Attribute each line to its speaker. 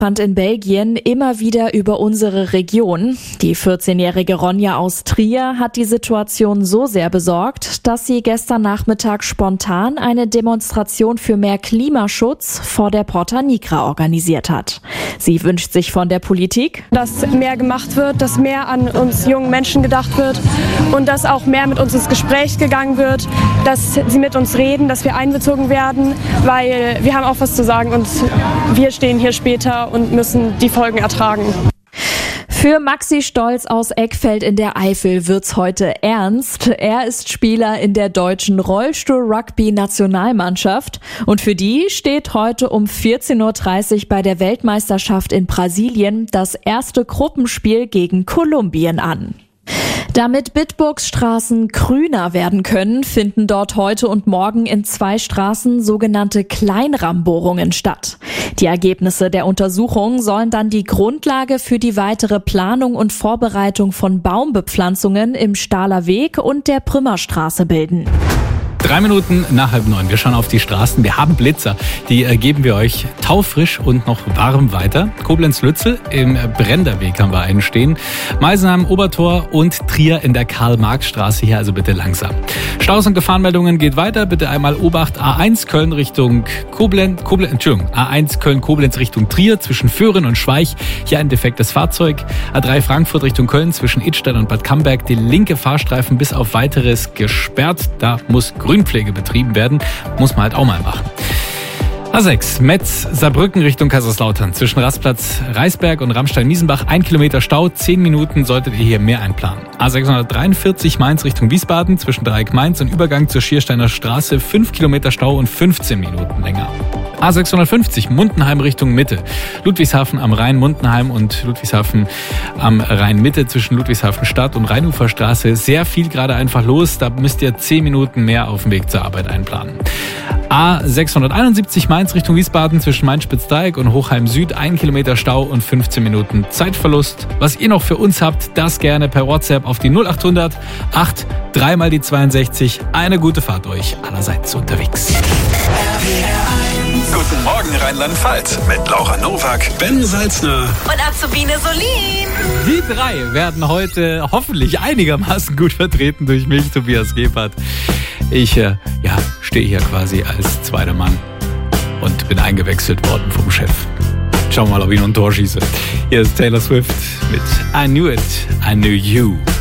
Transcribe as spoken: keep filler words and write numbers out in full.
Speaker 1: in Belgien immer wieder über unsere Region. Die vierzehnjährige Ronja aus Trier hat die Situation so sehr besorgt, dass sie gestern Nachmittag spontan eine Demonstration für mehr Klimaschutz vor der Porta Nigra organisiert hat. Sie wünscht sich von der Politik,
Speaker 2: dass mehr gemacht wird, dass mehr an uns jungen Menschen gedacht wird und dass auch mehr mit uns ins Gespräch gegangen wird, dass sie mit uns reden, dass wir einbezogen werden, weil wir haben auch was zu sagen und wir stehen hier später und müssen die Folgen ertragen.
Speaker 1: Für Maxi Stolz aus Eckfeld in der Eifel wird's heute ernst. Er ist Spieler in der deutschen Rollstuhl-Rugby-Nationalmannschaft und für die steht heute um vierzehn Uhr dreißig bei der Weltmeisterschaft in Brasilien das erste Gruppenspiel gegen Kolumbien an. Damit Bitburgs Straßen grüner werden können, finden dort heute und morgen in zwei Straßen sogenannte Kleinrammbohrungen statt. Die Ergebnisse der Untersuchung sollen dann die Grundlage für die weitere Planung und Vorbereitung von Baumbepflanzungen im Stahler Weg und der Prümmerstraße bilden.
Speaker 3: Drei Minuten nach halb neun. Wir schauen auf die Straßen. Wir haben Blitzer. Die äh, geben wir euch taufrisch und noch warm weiter. Koblenz-Lützel im Brenderweg haben wir einen stehen. Meisenheim, Obertor und Trier in der Karl-Marx-Straße. Hier also bitte langsam. Staus und Gefahrenmeldungen geht weiter. Bitte einmal Obacht A eins Köln Richtung Koblenz. Koblenz Entschuldigung. A eins Köln-Koblenz Richtung Trier zwischen Föhren und Schweich. Hier ein defektes Fahrzeug. A drei Frankfurt Richtung Köln zwischen Idstein und Bad Camberg. Die linke Fahrstreifen bis auf weiteres gesperrt. Da muss Grünpflege betrieben werden, muss man halt auch mal machen. A sechs, Metz, Saarbrücken Richtung Kaiserslautern. Zwischen Rastplatz Reisberg und Rammstein-Miesenbach ein Kilometer Stau, zehn Minuten solltet ihr hier mehr einplanen. A sechshundertdreiundvierzig Mainz Richtung Wiesbaden, zwischen Dreieck Mainz und Übergang zur Schiersteiner Straße, fünf Kilometer Stau und fünfzehn Minuten länger. A sechshundertfünfzig, Mundenheim Richtung Mitte. Ludwigshafen am Rhein, Mundenheim und Ludwigshafen am Rhein-Mitte zwischen Ludwigshafen Stadt und Rheinuferstraße. Sehr viel gerade einfach los, da müsst ihr zehn Minuten mehr auf dem Weg zur Arbeit einplanen. A sechshunderteinundsiebzig Mainz Richtung Wiesbaden zwischen Mainz-Spitzdreieck und Hochheim Süd, ein Kilometer Stau und fünfzehn Minuten Zeitverlust. Was ihr noch für uns habt, das gerne per WhatsApp auf die null achthundert acht drei mal die zweiundsechzig. Eine gute Fahrt euch allerseits unterwegs.
Speaker 4: Guten Morgen Rheinland-Pfalz mit Laura Nowak, Ben Salzner
Speaker 5: und Azubine Solin.
Speaker 3: Die drei werden heute hoffentlich einigermaßen gut vertreten durch mich, Tobias Gebhardt. Ich äh, ja, stehe hier quasi als zweiter Mann und bin eingewechselt worden vom Chef. Schauen wir mal, ob ich noch ein Tor schieße. Hier ist Taylor Swift mit I Knew It, I Knew You.